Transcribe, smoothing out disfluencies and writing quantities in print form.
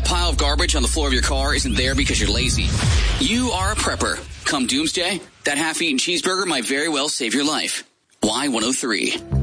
pile of garbage on the floor of your car isn't there because you're lazy. You are a prepper. Come doomsday, that half-eaten cheeseburger might very well save your life. Y103.